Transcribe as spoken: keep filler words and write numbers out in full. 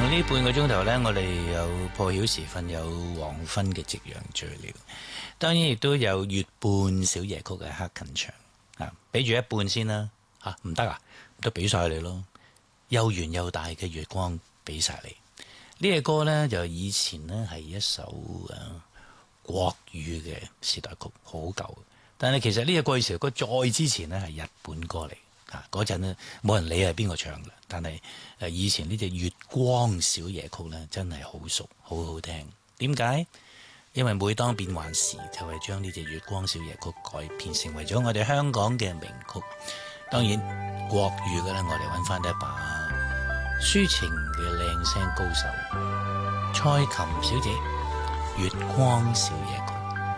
呢半個鐘頭呢，我哋有破曉時分，有黃昏嘅夕陽醉了，當然亦都有月半小夜曲嘅黑近場啊，俾住一半先啦吓，唔得啊，都俾晒你咯，又圓又大嘅月光俾晒你。呢、這個歌呢，就以前呢係一首誒、啊、國語嘅時代曲，好舊。但係其實呢個國語時代歌再之前呢係日本歌嚟。嗰陣呢冇人理係邊個唱嘅，但係誒以前呢隻月光小夜曲呢，真係好熟，好好聽。點解？因為每當變幻時，就係將呢隻月光小夜曲改編成為咗我哋香港嘅名曲。當然國語嘅呢，我哋揾翻一把抒情嘅靚聲高手蔡琴小姐，月光小夜曲。